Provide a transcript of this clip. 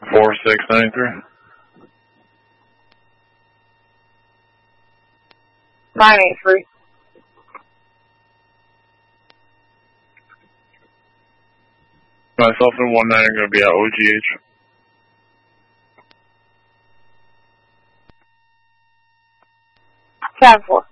4693. 983. Myself and 19 are going to be at OGH. 10-4.